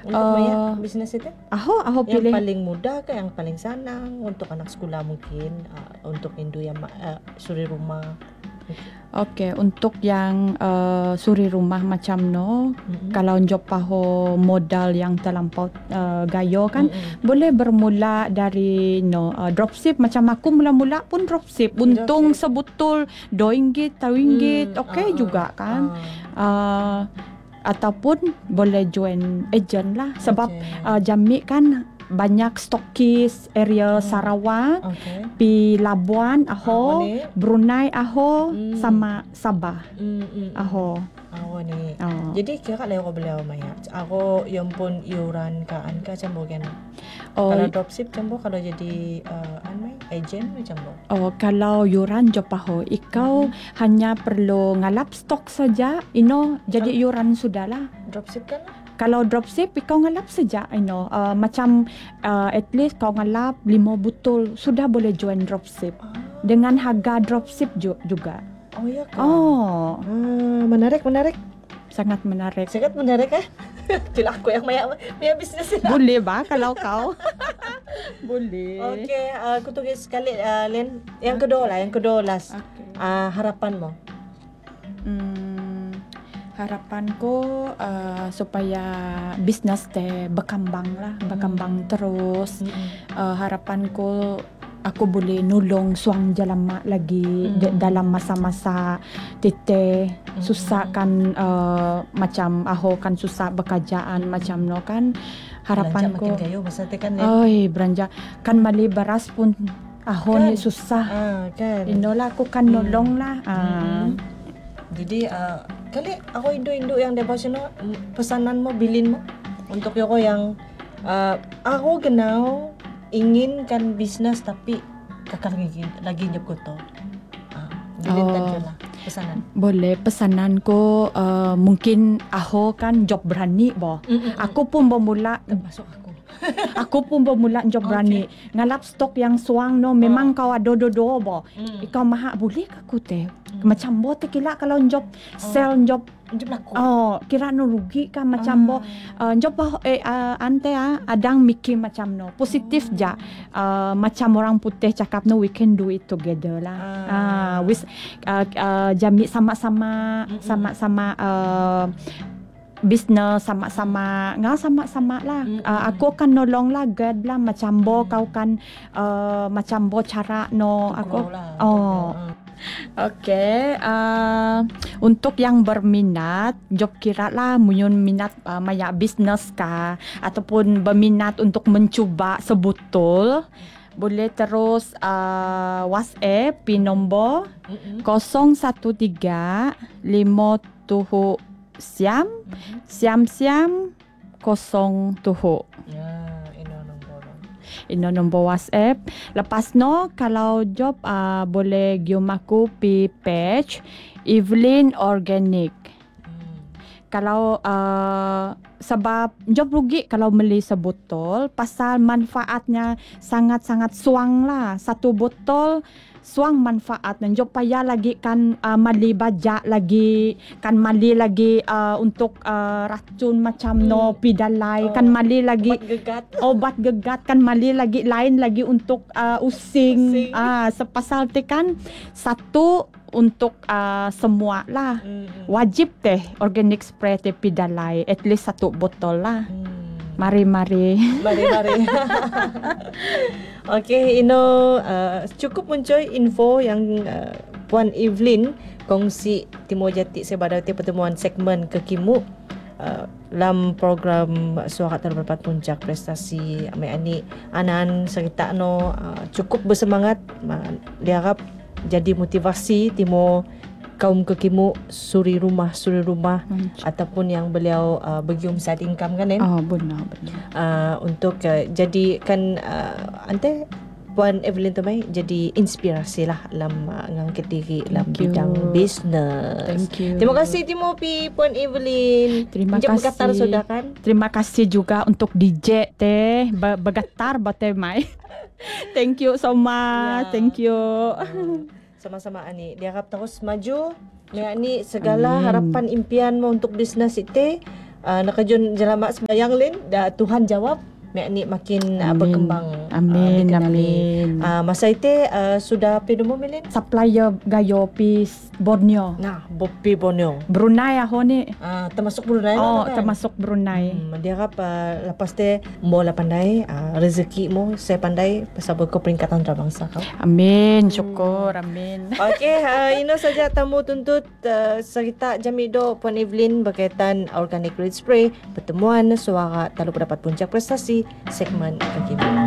untuk Maya bisnes itu? Aku Yang pilih paling mudah ke yang paling senang untuk anak sekolah mungkin, untuk Indo yang suri rumah. Okey, untuk yang suri rumah macam no, kalau job paho modal yang terlampau gayo kan, boleh bermula dari dropship. Macam aku mula-mula pun dropship. Untung sebutul RM2, RM3, okey juga kan. Ataupun boleh join agent lah. Sebab Jami kan banyak stokis area Sarawak, pi Labuan aho, Brunei aho, sama Sabah aho. Ni. Jadi kira kalau beliau Maya, aku yang pun iuran kaan ka cambo kan. Kalau dropship cambo, kalau jadi agent macam bo. Kalau yuran job paho, ikau hanya perlu ngalap stok saja, jadi yuran sudahlah. Dropship kan? Kalau dropship, kau ngalap saja, macam at least kau ngalap 5 butul, sudah boleh join dropship. Dengan harga dropship juga. Oh ya kan? Menarik. Sangat menarik. Sangat menarik Itulah aku yang Maya bisnes lah. Boleh ba kalau kau? Boleh. Okey, aku tulis sekali Len. Yang kedua last. Harapan mo? Harapanku supaya bisnes teh berkembang terus. Harapanku aku boleh nolong suang jalama lagi dalam masa-masa tete susah kan, macam aho kan susah bekerjaan macam no kan. Harapanku makin kayo masa teh kan. Belanja kan mali beras pun aho kan, ni susah. Kan. Inolah aku kan nolong lah. Jadi kali ako Indo yang devotional pesanan mo bilin mo untuk yoko yang ako genau inginkan bisnes tapi kakak lagi nyep ko to. Bilin kan lah pesanan. Boleh pesanan ko mungkin ako kan job berani bo. Aku pun bermula termasuk aku. Aku pun bermula job berani. Ngalap stok yang suang no memang kau ada do bo. Ikau maha boleh ke aku teh? Macam bo teh kira kalau job sell job laku. Kira no rugi kan macam bo. Job ante adang mikir macam no. Positif ja. Macam orang putih cakap no, we can do it together lah. Jami sama-sama bisnes sama-sama lah. Aku akan nolong lah guide lah macam bo kau kan macam bo cara no aku Okey, untuk yang berminat, job kira lah muyun minat maya bisnes kah ataupun berminat untuk mencuba sebutul, boleh terus WhatsApp pi nombor 013 5 siam 07. Ino nombor WhatsApp. Lepas no kalau job boleh gium aku pi page Evelyn Organic. Kalau sebab job rugi kalau beli sebotol, pasal manfaatnya sangat-sangat suang lah. Satu botol suang manfaat dan job payah lagi kan mali bajak lagi kan mali lagi untuk racun macam no pidalai kan mali lagi obat gegat kan mali lagi lain lagi untuk using sepasal te kan satu untuk semua lah wajib teh organic spray te pidalai at least satu botol lah. Mari. Okey, cukup muncul info yang Puan Evelyn kongsi Timo Jati sebagai pertemuan segmen kekimu dalam program Suara Terberpat Puncak Prestasi Ami Anan serta cukup bersemangat diharap jadi motivasi Timo kaum kekimu suri rumah ataupun yang beliau bergium side income kan benar untuk jadikan ante Puan Evelyn tu mai jadi inspirasi lah dalam ngangkat diri dalam bidang bisnes. Thank you. Terima kasih Timo pi Puan Evelyn. Terima kasih. Sudah kan? Terima kasih juga untuk DJ teh bergetar bate mai. Thank you so much. Thank you. Sama-sama Ani. Diharap terus maju. Ni segala harapan impian mo untuk bisnes itu nakajun jalamak sembayang lin Tuhan jawab mek ni makin Amin. berkembang. Amin, bikin kami. amin. Masa itu sudah pinumo milin. Supplier gayo pi Borneo. Nah, Bopi Borneo. Brunei ako ni. Termasuk Brunei Oh, kan? termasuk Brunei. Dia harap lepas tu bola pandai rezeki mo saya pandai pasal kau peringkatan antarabangsa kau. Amin, syukur, amin. Okey, ini saja tamu tuntut cerita Jamido Puan Evelyn berkaitan organic red spray, pertemuan suara tak lupa dapat puncak prestasi segmen kaki.